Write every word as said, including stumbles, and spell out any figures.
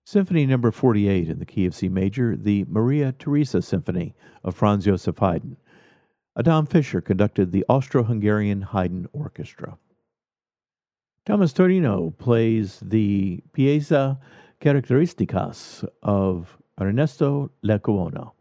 Symphony number forty-eight in the key of C major, the Maria Theresa Symphony of Franz Joseph Haydn. Adam Fischer conducted the Austro-Hungarian Haydn Orchestra. Thomas Torino plays the Piezza Caratteristicas of Ernesto Lecuona.